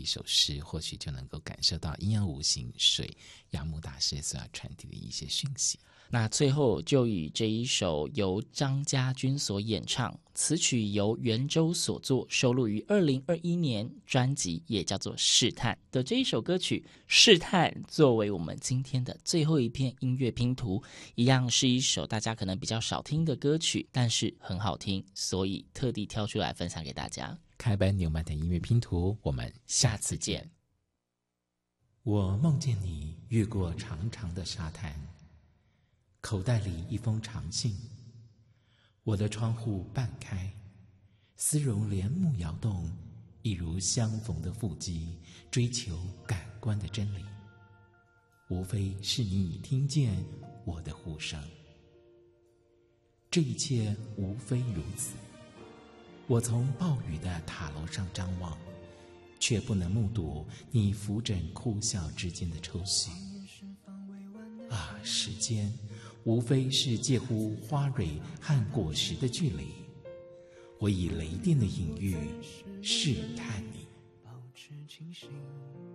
首诗，或许就能够感受到阴阳无形水雅木大师所要传递的一些讯息。 那最后就以这一首由张家军所演唱，词曲由袁周所作，收录于2021年专辑也叫做《试探》的这一首歌曲《试探》作为我们今天的最后一片音乐拼图，一样是一首大家可能比较少听的歌曲，但是很好听，所以特地挑出来分享给大家。 开班纽曼的音乐拼图，我们下次见。我梦见你越过长长的沙滩，口袋里一封长信，我的窗户半开，丝绒帘幕摇动，一如相逢的腹肌，追求感官的真理。无非是你已听见我的呼声，这一切无非如此。我从暴雨的塔楼上张望，却不能目睹你扶枕哭笑之间的抽搐。啊，时间无非是介乎花蕊和果实的距离，我以雷电的隐喻试探你。保持清醒。